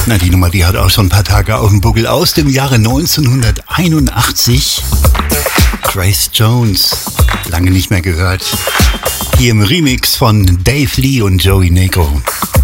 Na, die Nummer, die hat auch schon ein paar Tage auf dem Buckel, aus dem Jahre 1981. Grace Jones, lange nicht mehr gehört. Hier im Remix von Dave Lee und Joey Negro.